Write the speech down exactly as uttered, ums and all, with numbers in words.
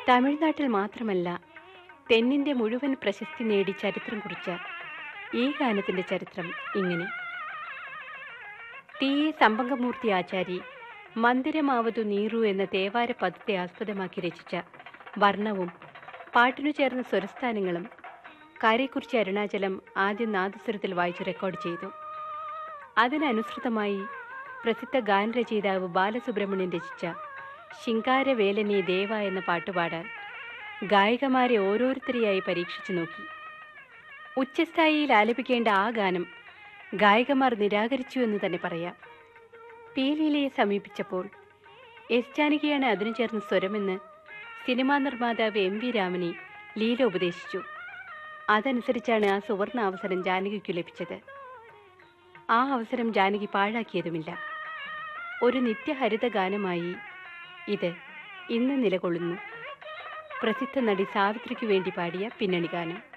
തമിഴ്നാട്ടിൽ മാത്രമല്ല തെന്നിന്ത്യ മുഴുവൻ പ്രശസ്തി നേടി ചരിത്രം കുറിച്ച ഈ ഗാനത്തിൻ്റെ ചരിത്രം ഇങ്ങനെ. ടി എ സംബംഗമൂർത്തി ആചാരി മന്ദിരമാവതു നീറു എന്ന തേവാര പദത്തെ ആസ്പദമാക്കി രചിച്ച വർണ്ണവും പാട്ടിനു ചേർന്ന സ്വരസ്ഥാനങ്ങളും കാരേക്കുറിച്ചി അരുണാചലം ആദ്യം നാദസ്വരത്തിൽ വായിച്ചു റെക്കോർഡ് ചെയ്തു. അതിനനുസൃതമായി പ്രസിദ്ധ ഗാനരചയിതാവ് ബാലസുബ്രഹ്മണ്യൻ രചിച്ച ശിങ്കാരവേലനെ ദേവ എന്ന പാട്ടുപാടാൻ ഗായികമാരെ ഓരോരുത്തരെയായി പരീക്ഷിച്ചു നോക്കി. ഉച്ചസ്ഥായിയിൽ ആലപിക്കേണ്ട ആ ഗാനം ഗായികമാർ നിരാകരിച്ചു എന്ന് തന്നെ പറയാം. പി ലീലയെ സമീപിച്ചപ്പോൾ എസ് ജാനകിയാണ് അതിനു ചേർന്ന സ്വരമെന്ന് സിനിമാ നിർമ്മാതാവ് എം വി രാമനെ ലീല ഉപദേശിച്ചു. അതനുസരിച്ചാണ് ആ സുവർണ അവസരം ജാനകിക്കു ലഭിച്ചത്. ആ അവസരം ജാനകി പാഴാക്കിയതുമില്ല. ഒരു നിത്യഹരിത ഗാനമായി ഇത് ഇന്ന് നിലകൊള്ളുന്നു. പ്രസിദ്ധ നടി സാവിത്രിക്കു വേണ്ടി പാടിയ പിന്നണി ഗാനം.